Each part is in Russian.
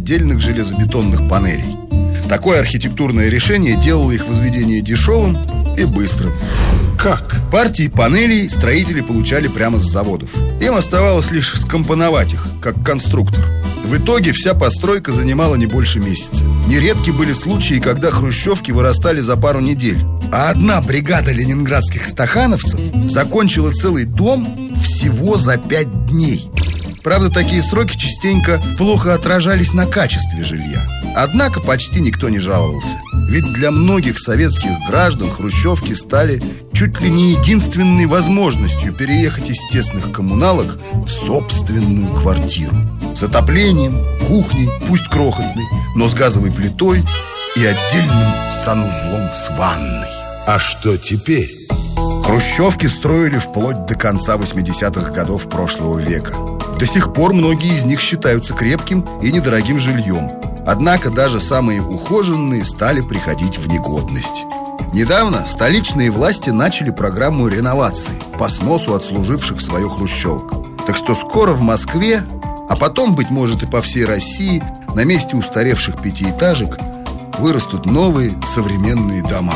отдельных железобетонных панелей. Такое архитектурное решение делало их возведение дешевым и быстрым. Как? Партии панелей строители получали прямо с заводов. Им оставалось лишь скомпоновать их, как конструктор. В итоге вся постройка занимала не больше месяца. Нередки были случаи, когда хрущевки вырастали за пару недель. А одна бригада ленинградских стахановцев закончила целый дом всего за 5 дней. Правда, такие сроки частенько плохо отражались на качестве жилья. Однако почти никто не жаловался. Ведь для многих советских граждан хрущевки стали чуть ли не единственной возможностью переехать из тесных коммуналок в собственную квартиру. С отоплением, кухней, пусть крохотной, но с газовой плитой и отдельным санузлом с ванной. А что теперь? Хрущевки строили вплоть до конца 80-х годов прошлого века. До сих пор многие из них считаются крепким и недорогим жильем. Однако даже самые ухоженные стали приходить в негодность. Недавно столичные власти начали программу реновации по сносу отслуживших свое хрущевок. Так что скоро в Москве, а потом, быть может, и по всей России, на месте устаревших пятиэтажек вырастут новые современные дома.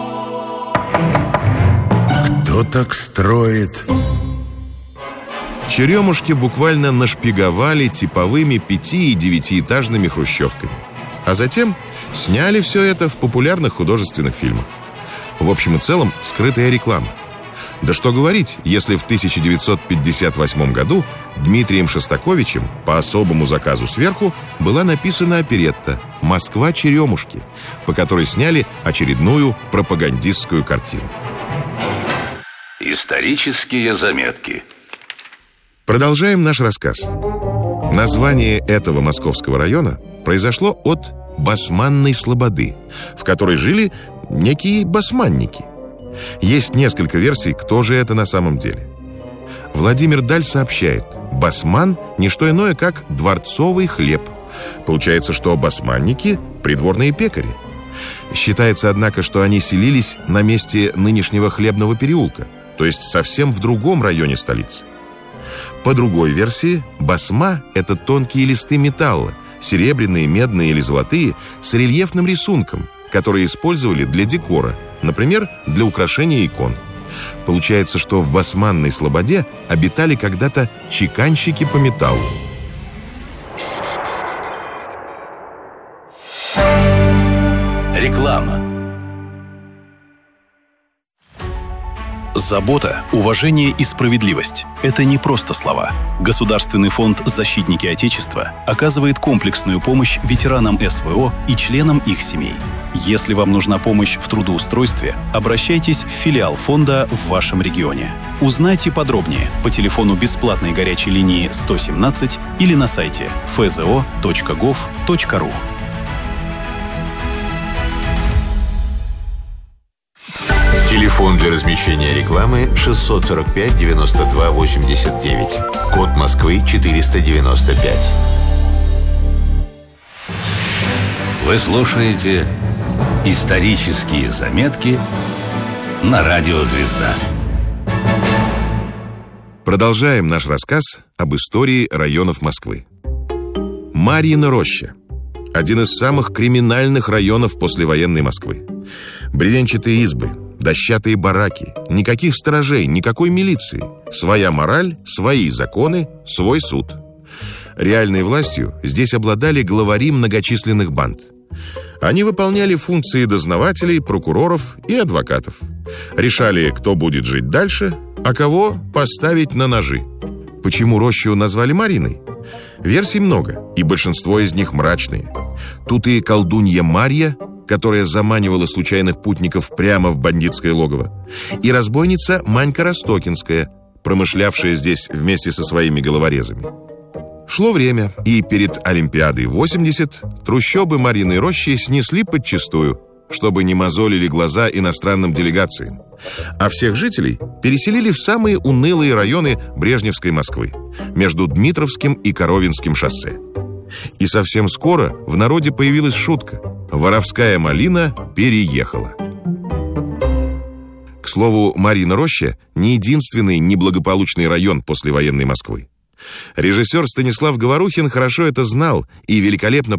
Кто так строит? Черемушки буквально нашпиговали типовыми 5- и 9-этажными хрущевками. А затем сняли все это в популярных художественных фильмах. В общем и целом, скрытая реклама. Да что говорить, если в 1958 году Дмитрием Шостаковичем по особому заказу сверху была написана оперетта «Москва-Черемушки», по которой сняли очередную пропагандистскую картину. Исторические заметки. Продолжаем наш рассказ. Название этого московского района произошло от Басманной слободы, в которой жили некие басманники. Есть несколько версий, кто же это на самом деле. Владимир Даль сообщает: басман – не что иное, как дворцовый хлеб. Получается, что басманники – придворные пекари. Считается, однако, что они селились на месте нынешнего Хлебного переулка, то есть совсем в другом районе столицы. По другой версии, басма – это тонкие листы металла, серебряные, медные или золотые, с рельефным рисунком, которые использовали для декора, например, для украшения икон. Получается, что в Басманной слободе обитали когда-то чеканщики по металлу. Реклама. Забота, уважение и справедливость – это не просто слова. Государственный фонд «Защитники Отечества» оказывает комплексную помощь ветеранам СВО и членам их семей. Если вам нужна помощь в трудоустройстве, обращайтесь в филиал фонда в вашем регионе. Узнайте подробнее по телефону бесплатной горячей линии 117 или на сайте fzo.gov.ru. Телефон для размещения рекламы 645 92 89. Код Москвы 495. Вы слушаете «Исторические заметки» на радио «Звезда». Продолжаем наш рассказ об истории районов Москвы. Марьина роща – один из самых криминальных районов послевоенной Москвы. Бревенчатые избы, дощатые бараки, никаких сторожей, никакой милиции. Своя мораль, свои законы, свой суд. Реальной властью здесь обладали главари многочисленных банд. Они выполняли функции дознавателей, прокуроров и адвокатов. Решали, кто будет жить дальше, а кого поставить на ножи. Почему рощу назвали Марьиной? Версий много, и большинство из них мрачные. Тут и колдунья Марья, которая заманивала случайных путников прямо в бандитское логово, и разбойница Манька Ростокинская, промышлявшая здесь вместе со своими головорезами. Шло время, и перед Олимпиадой 80 трущобы Марьиной рощи снесли подчистую, чтобы не мозолили глаза иностранным делегациям. А всех жителей переселили в самые унылые районы Брежневской Москвы, между Дмитровским и Коровинским шоссе. И совсем скоро в народе появилась шутка: воровская малина переехала. К слову, Марьина роща не единственный неблагополучный район послевоенной Москвы. Режиссер Станислав Говорухин хорошо это знал и великолепно